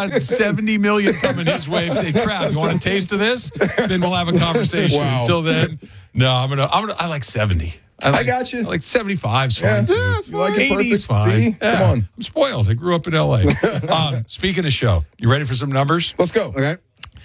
got 70 million coming his way. Say, Trav, you want a taste of this? Then we'll have a conversation. Wow. Until then, no, I like 70. I got you. I like 75's fine. Yeah, too. it's fine. Like it 80's perfect. fine. See? Yeah. Come on. I'm spoiled. I grew up in L.A. Speaking of show, you ready for some numbers? Let's go. Okay.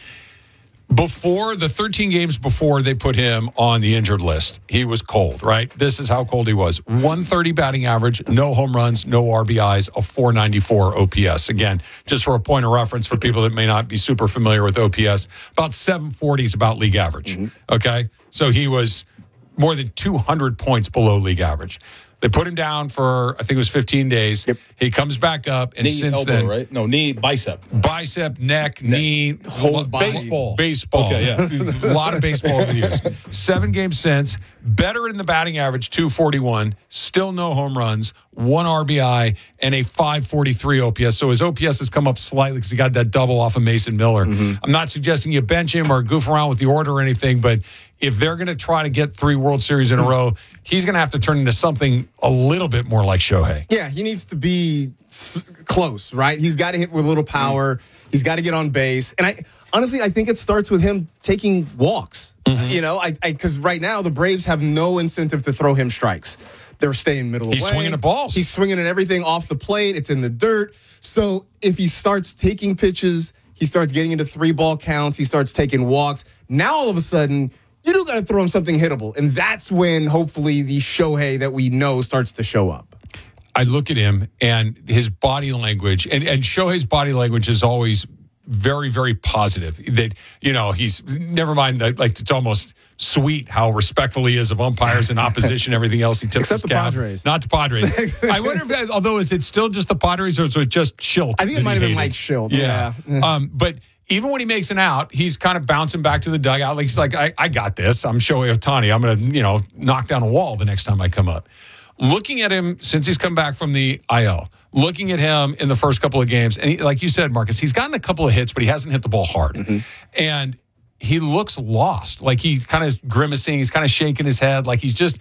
Before the 13 games before they put him on the injured list, he was cold, right? This is how cold he was. 130 batting average, no home runs, no RBIs, a 494 OPS. Again, just for a point of reference for people that may not be super familiar with OPS, about 740 is about league average. Okay? So he was more than 200 points below league average. They put him down for, I think it was 15 days. Yep. He comes back up, and Knee, since elbow, then, right? No, knee, bicep. bicep, neck, knee, whole body. Baseball. Okay, yeah. A lot of baseball over the years. 7 games since, better in the batting average, 241, still no home runs, 1 RBI, and a 543 OPS. So his OPS has come up slightly because he got that double off of Mason Miller. I'm not suggesting you bench him or goof around with the order or anything, but if they're going to try to get 3 World Series in a row, he's going to have to turn into something a little bit more like Shohei. Yeah, he needs to be close, right? He's got to hit with a little power. He's got to get on base. And honestly, I think it starts with him taking walks. You know, because right now the Braves have no incentive to throw him strikes. They're staying middle of the way. He's swinging at balls. He's swinging at everything off the plate. It's in the dirt. So if he starts taking pitches, he starts getting into 3-ball counts, he starts taking walks. Now all of a sudden, you do got to throw him something hittable. And that's when hopefully the Shohei that we know starts to show up. I look at him and his body language, and Shohei's body language is always very, very positive. That, you know, he's, never mind that, like, it's almost sweet how respectful he is of umpires and opposition, everything else. He tips Except his the cap. Padres. Not the Padres. I wonder if, although, is it still just the Padres or is it just Schilt? I think it might have been Mike Schilt. Yeah. But even when he makes an out, he's kind of bouncing back to the dugout. Like, he's like, I got this. I'm Shohei Ohtani. I'm going to, knock down a wall the next time I come up. Looking at him since he's come back from the IL, looking at him in the first couple of games, and like you said, Marcus, he's gotten a couple of hits, but he hasn't hit the ball hard. And he looks lost. Like, he's kind of grimacing. He's kind of shaking his head. Like, he's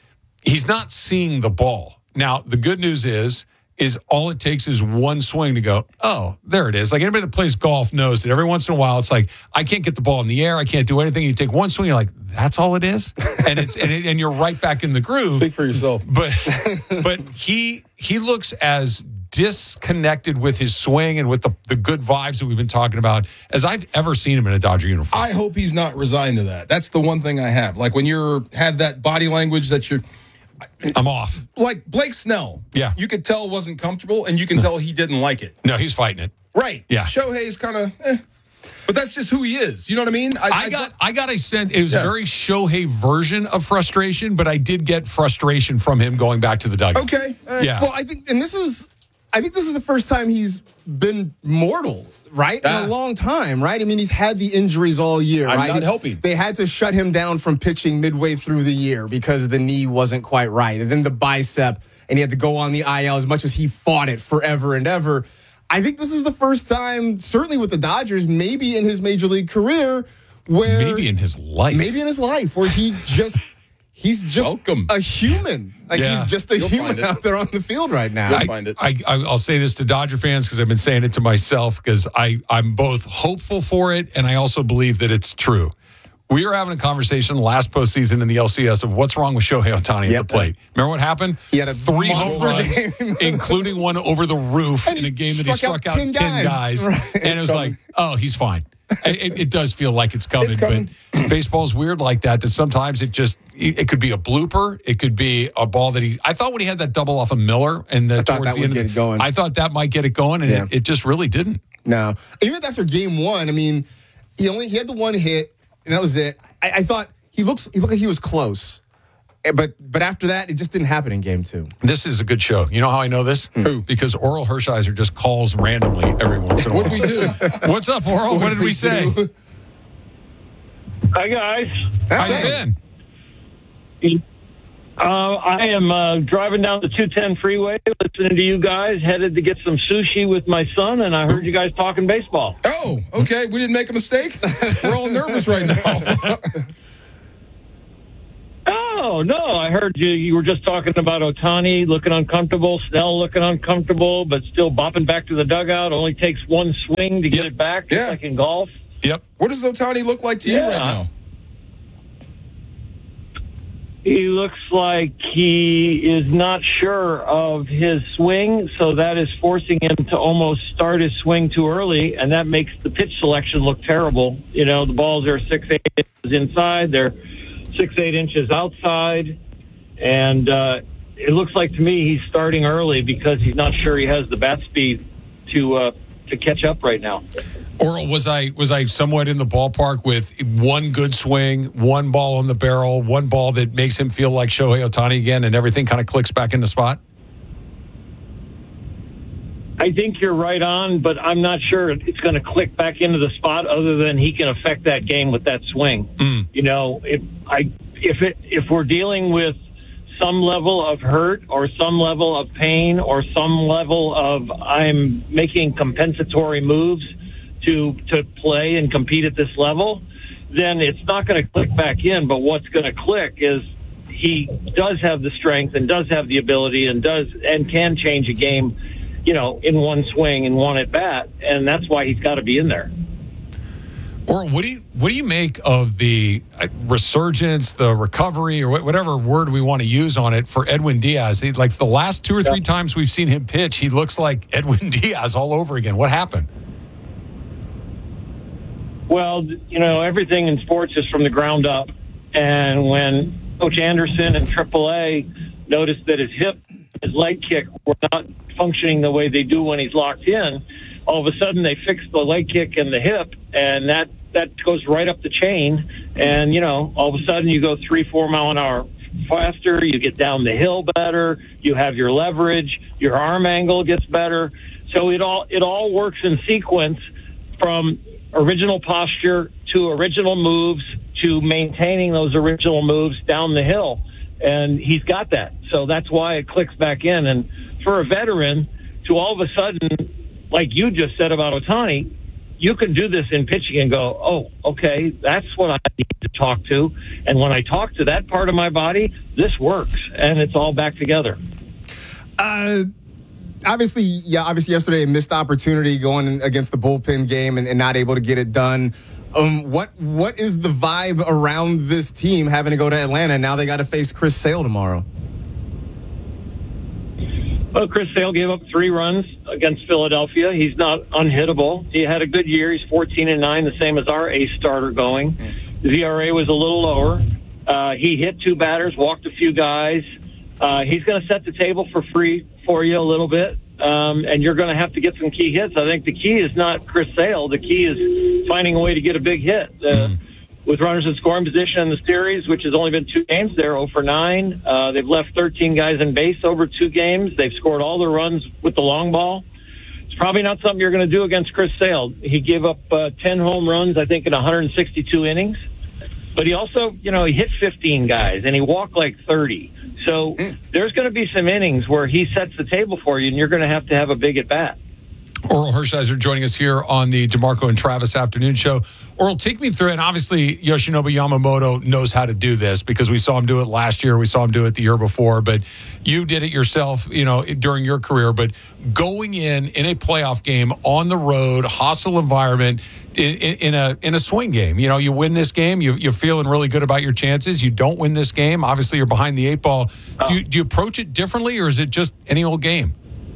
not seeing the ball. Now, the good news is all it takes is one swing to go, oh, there it is. Like, anybody that plays golf knows that every once in a while, it's like, I can't get the ball in the air. I can't do anything. You take one swing, you're like, that's all it is? And you're right back in the groove. Speak for yourself. But he looks as disconnected with his swing and with the good vibes that we've been talking about as I've ever seen him in a Dodger uniform. I hope he's not resigned to that. That's the one thing I have. Like, when have that body language that you're... I'm off. Like Blake Snell. Yeah. You could tell wasn't comfortable, and you can tell he didn't like it. No, he's fighting it. Right. Yeah. Shohei's kind of, but that's just who he is. You know what I mean? I got a sense it was a very Shohei version of frustration, but I did get frustration from him going back to the dugout. Okay. Yeah. Well, I think this is the first time he's been mortal, right? In a long time, right? I mean, he's had the injuries all year, right? not helping. They had to shut him down from pitching midway through the year because the knee wasn't quite right. And then the bicep, and he had to go on the IL as much as he fought it forever and ever. I think this is the first time, certainly with the Dodgers, maybe in his major league career, where... Maybe in his life. Where he's just Welcome. a human. Like, he's just a human find it. out there on the field right now. You'll find it. I'll say this to Dodger fans because I've been saying it to myself because I'm both hopeful for it and I also believe that it's true. We were having a conversation last postseason in the LCS of what's wrong with Shohei Ohtani at the plate. Remember what happened? He had a 3 home monster runs, game. including one over the roof And in a he game that he struck out 10 guys. Right. And it was like, oh, he's fine. It does feel like it's coming, but baseball's weird like that sometimes it could be a blooper. It could be a ball that I thought when he had that double off of Miller and I thought that would get it going. I thought that might get it going, and it just really didn't. No. Even after game one, I mean, he had the one hit, and that was it. I thought he looked like he was close. But after that, it just didn't happen in game two. This is a good show. You know how I know this? Who? Because Oral Hershiser just calls randomly every once in a while. What do we do? What's up, Oral? What did we say? Hi, guys. How you been? I am driving down the 210 freeway, listening to you guys, headed to get some sushi with my son, and I heard you guys talking baseball. Oh, okay. We didn't make a mistake? We're all nervous right now. No. I heard you were just talking about Ohtani looking uncomfortable, Snell looking uncomfortable, but still bopping back to the dugout. Only takes one swing to get it back, just like in golf. Yep. What does Ohtani look like to you right now? He looks like he is not sure of his swing, so that is forcing him to almost start his swing too early, and that makes the pitch selection look terrible. You know, the balls are 6-8 inches inside, they're 6-8 inches outside, and it looks like to me he's starting early because he's not sure he has the bat speed to catch up right now. Oral, was I somewhat in the ballpark with one good swing, one ball on the barrel, one ball that makes him feel like Shohei Ohtani again, and everything kind of clicks back into spot? I think you're right on, but I'm not sure it's going to click back into the spot other than he can affect that game with that swing. You know, if we're dealing with some level of hurt or some level of pain or some level of I'm making compensatory moves to play and compete at this level, then it's not going to click back in. But what's going to click is he does have the strength and does have the ability and can change a game, you know, in one swing and one at bat, and that's why he's got to be in there. Or what do you make of the resurgence, the recovery, or whatever word we want to use on it for Edwin Diaz? Like the last 2 or 3 times we've seen him pitch, he looks like Edwin Diaz all over again. What happened? Well, you know, everything in sports is from the ground up. And when Coach Anderson in AAA noticed that his hip, his leg kick were not functioning the way they do when he's locked in, all of a sudden they fixed the leg kick and the hip, and that goes right up the chain. And, you know, all of a sudden you go 3-4 mile an hour faster, you get down the hill better, you have your leverage, your arm angle gets better. So it all works in sequence from original posture to original moves to maintaining those original moves down the hill. And he's got that. So that's why it clicks back in. And for a veteran to all of a sudden, like you just said about Ohtani, you can do this in pitching and go, oh, okay, that's what I need to talk to. And when I talk to that part of my body, this works. And it's all back together. Obviously yesterday a missed opportunity going against the bullpen game and not able to get it done. What is the vibe around this team having to go to Atlanta? Now they got to face Chris Sale tomorrow. Well, Chris Sale gave up 3 runs against Philadelphia. He's not unhittable. He had a good year. He's 14-9, the same as our ace starter going. The ERA was a little lower. He hit 2 batters, walked a few guys. He's going to set the table for you a little bit, and you're going to have to get some key hits. I think the key is not Chris Sale. The key is finding a way to get a big hit. With runners in scoring position in the series, which has only been 2 games, they're 0 for 9. They've left 13 guys in base over 2 games. They've scored all their runs with the long ball. It's probably not something you're going to do against Chris Sale. He gave up 10 home runs, I think, in 162 innings. But he also, you know, he hit 15 guys, and he walked like 30. So there's going to be some innings where he sets the table for you, and you're going to have a big at-bat. Oral Hershiser joining us here on the DeMarco and Travis afternoon show. Oral, take me through, and obviously Yoshinobu Yamamoto knows how to do this because we saw him do it last year, we saw him do it the year before, but you did it yourself, you know, during your career. But going in a playoff game on the road, hostile environment, in a swing game, you know, you win this game, you're feeling really good about your chances. You don't win this game, obviously you're behind the 8 ball. Do you approach it differently, or is it just any old game?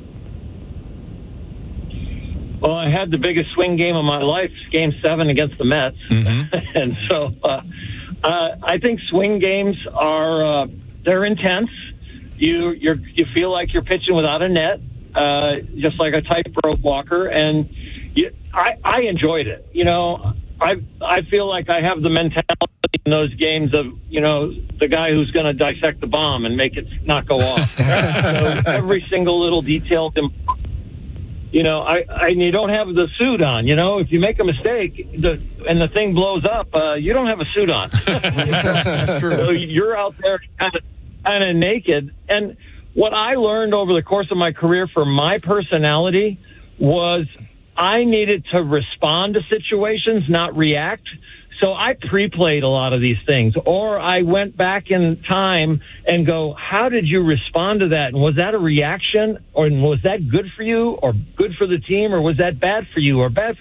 Well, I had the biggest swing game of my life, Game 7 against the Mets. And so I think swing games are they're intense. You feel like you're pitching without a net, just like a tightrope walker. And I enjoyed it. You know, I feel like I have the mentality in those games of, you know, the guy who's going to dissect the bomb and make it not go off. So every single little detail. You know, you don't have the suit on. You know, if you make a mistake and the thing blows up, you don't have a suit on. That's true. So you're out there kind of naked. And what I learned over the course of my career for my personality was I needed to respond to situations, not react. So I pre-played a lot of these things, or I went back in time and go, how did you respond to that? And was that a reaction, or was that good for you or good for the team, or was that bad for you or bad for